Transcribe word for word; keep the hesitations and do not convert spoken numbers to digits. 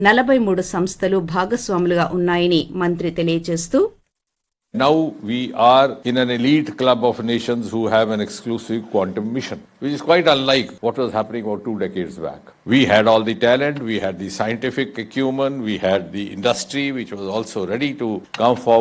నలభై మూడు సంస్థలు భాగస్వాములుగా ఉన్నాయని మంత్రి తెలియజేస్తూ Now we are in an elite club of nations who have an exclusive quantum mission, which is quite unlike what was happening about two decades back. We had all the talent, we had the scientific acumen, we had the industry which was also ready to come forward.